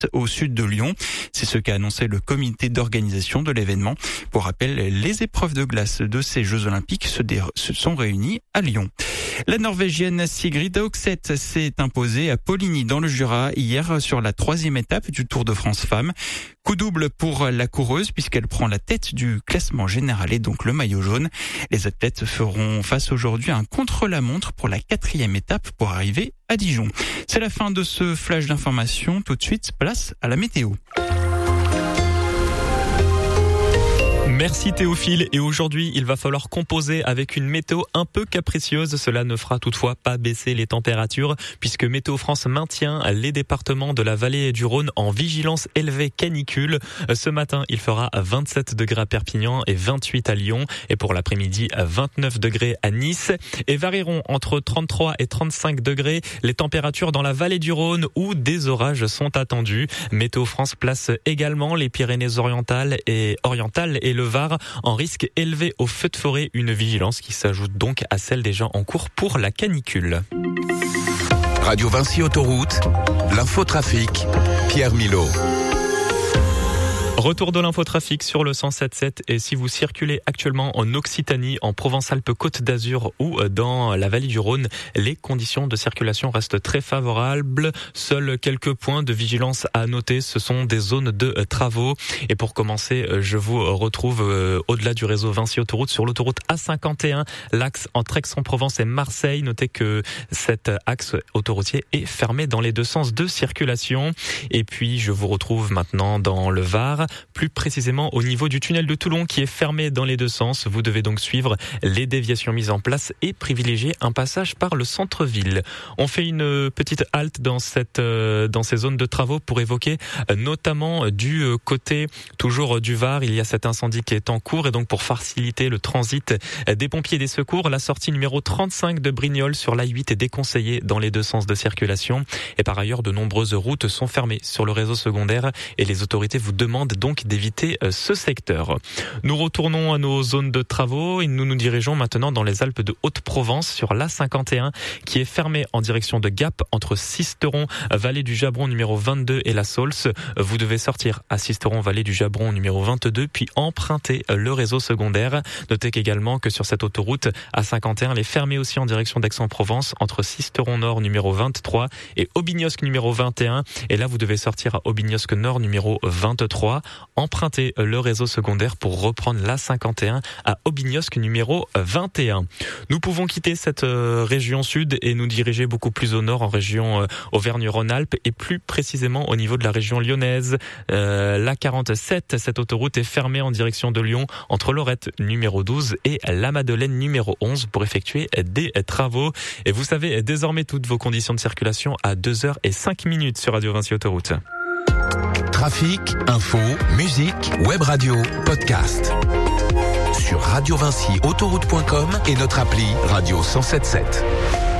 au sud de Lyon. C'est ce qu'a annoncé le comité d'organisation de l'événement. Pour rappel, les épreuves de glace de ces Jeux Olympiques se sont réunies à Lyon. La Norvégienne Sigrid Auxeth s'est imposée à Poligny dans le Jura hier sur la 3e étape du Tour de France Femmes. Coup double pour la coureuse puisqu'elle prend la tête du classement général et donc le maillot jaune. Les athlètes feront face aujourd'hui à un contre-la-montre pour la 4e étape pour arriver à Dijon. C'est la fin de ce flash d'information. Tout de suite, place à la météo. Merci Théophile, et aujourd'hui il va falloir composer avec une météo un peu capricieuse. Cela ne fera toutefois pas baisser les températures puisque Météo France maintient les départements de la vallée du Rhône en vigilance élevée canicule. Ce matin il fera 27 degrés à Perpignan et 28 à Lyon, et pour l'après-midi 29 degrés à Nice, et varieront entre 33 et 35 degrés les températures dans la vallée du Rhône où des orages sont attendus. Météo France place également les Pyrénées-Orientales et le Var en risque élevé au feu de forêt, une vigilance qui s'ajoute donc à celle déjà en cours pour la canicule. Radio Vinci Autoroute, l'infotrafic, Pierre Milot. Retour de l'infotrafic sur le 107.7, et si vous circulez actuellement en Occitanie, en Provence-Alpes-Côte d'Azur ou dans la vallée du Rhône, les conditions de circulation restent très favorables. Seuls quelques points de vigilance à noter, ce sont des zones de travaux. Et pour commencer, je vous retrouve au-delà du réseau Vinci Autoroute sur l'autoroute A51, l'axe entre Aix-en-Provence et Marseille. Notez que cet axe autoroutier est fermé dans les deux sens de circulation. Et puis je vous retrouve maintenant dans le Var, plus précisément au niveau du tunnel de Toulon qui est fermé dans les deux sens. Vous devez donc suivre les déviations mises en place et privilégier un passage par le centre-ville. On fait une petite halte dans ces zones de travaux pour évoquer notamment du côté toujours du Var. Il y a cet incendie qui est en cours, et donc pour faciliter le transit des pompiers et des secours, la sortie numéro 35 de Brignoles sur l'A8 est déconseillée dans les deux sens de circulation. Et par ailleurs, de nombreuses routes sont fermées sur le réseau secondaire et les autorités vous demandent donc d'éviter ce secteur. Nous retournons à nos zones de travaux et nous nous dirigeons maintenant dans les Alpes de Haute-Provence sur l'A51 qui est fermée en direction de Gap entre Sisteron, vallée du Jabron numéro 22 et la Saulce. Vous devez sortir à Sisteron, vallée du Jabron numéro 22 puis emprunter le réseau secondaire. Notez qu'également que sur cette autoroute A51, elle est fermée aussi en direction d'Aix-en-Provence entre Sisteron Nord numéro 23 et Aubignosc numéro 21. Et là, vous devez sortir à Aubignosc Nord numéro 23. Empruntez le réseau secondaire pour reprendre l'A51 à Aubignosc numéro 21. Nous pouvons quitter cette région sud et nous diriger beaucoup plus au nord en région Auvergne-Rhône-Alpes et plus précisément au niveau de la région lyonnaise. L'A47, cette autoroute est fermée en direction de Lyon entre Lorette numéro 12 et la Madeleine numéro 11 pour effectuer des travaux. Et vous savez désormais toutes vos conditions de circulation à 2h05 sur Radio Vinci Autoroute. Trafic, info, musique, web radio, podcast. Sur radiovinciautoroute.com et notre appli Radio 107.7.